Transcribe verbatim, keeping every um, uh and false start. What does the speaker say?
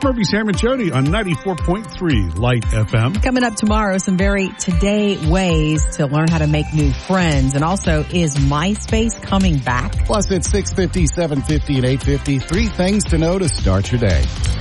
Murphy, Sam, and Jody on ninety-four point three Light F M. Coming up tomorrow, some very today ways to learn how to make new friends. And also, is MySpace coming back? Plus, it's six fifty, seven fifty, and eight fifty. Three things to know to start your day.